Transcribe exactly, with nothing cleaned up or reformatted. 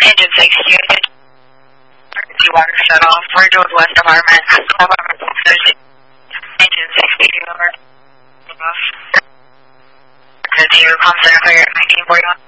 Engine sixty, emergency water shut off. We're Northwest Apartment. Engine sixty, over. Continue, calm center, clear, nineteen forty-one.